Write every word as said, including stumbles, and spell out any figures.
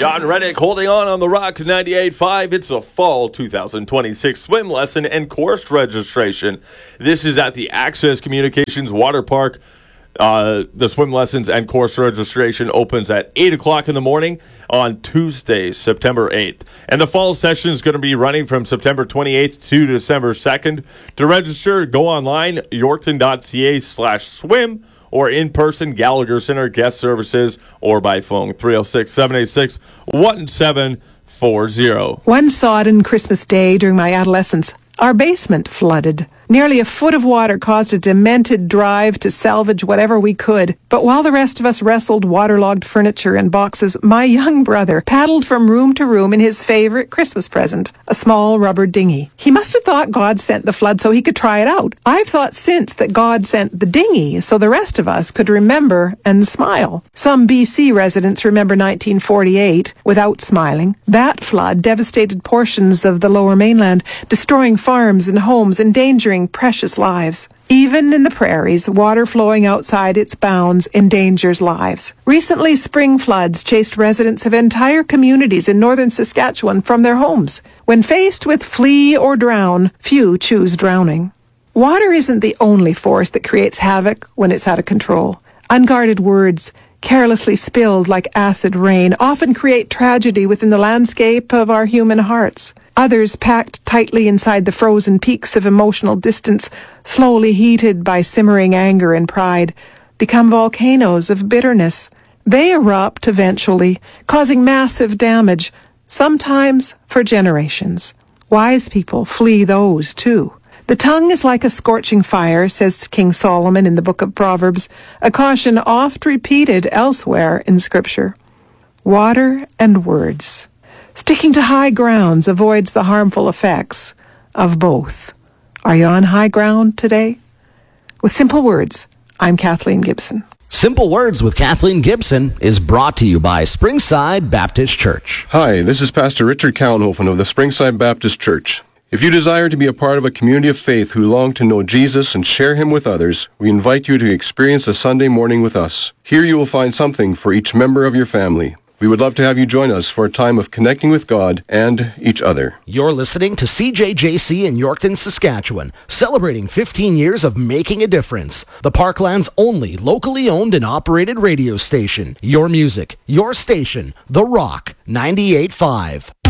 John Reddick holding on on the Rock ninety-eight point five. It's a fall two thousand twenty-six swim lesson and course registration. This is at the Access Communications Water Park. Uh, the swim lessons and course registration opens at eight o'clock in the morning on Tuesday, September eighth. And the fall session is going to be running from September twenty-eighth to December second. To register, go online, yorkton.ca slash swim, or in person, Gallagher Center Guest Services, or by phone, three oh six, seven eight six, one seven four zero. One sodden Christmas day during my adolescence, our basement flooded. Nearly a foot of water caused a demented drive to salvage whatever we could. But while the rest of us wrestled waterlogged furniture and boxes, my young brother paddled from room to room in his favorite Christmas present, a small rubber dinghy. He must have thought God sent the flood so he could try it out. I've thought since that God sent the dinghy so the rest of us could remember and smile. Some B C residents remember nineteen forty-eight without smiling. That flood devastated portions of the Lower Mainland, destroying farms and homes, endangering precious lives. Even in the prairies, water flowing outside its bounds endangers lives. Recently, spring floods chased residents of entire communities in northern Saskatchewan from their homes. When faced with flee or drown, few choose drowning. Water isn't the only force that creates havoc when it's out of control. Unguarded words, carelessly spilled like acid rain, often create tragedy within the landscape of our human hearts. Others, packed tightly inside the frozen peaks of emotional distance, slowly heated by simmering anger and pride, become volcanoes of bitterness. They erupt eventually, causing massive damage, sometimes for generations. Wise people flee those too. The tongue is like a scorching fire, says King Solomon in the book of Proverbs, a caution oft repeated elsewhere in Scripture. Water and words. Sticking to high grounds avoids the harmful effects of both. Are you on high ground today? With Simple Words, I'm Kathleen Gibson. Simple Words with Kathleen Gibson is brought to you by Springside Baptist Church. Hi, this is Pastor Richard Kaunhofen of the Springside Baptist Church. If you desire to be a part of a community of faith who long to know Jesus and share him with others, we invite you to experience a Sunday morning with us. Here you will find something for each member of your family. We would love to have you join us for a time of connecting with God and each other. You're listening to C J J C in Yorkton, Saskatchewan, celebrating fifteen years of making a difference. The Parkland's only locally owned and operated radio station. Your music, your station, The Rock ninety-eight point five.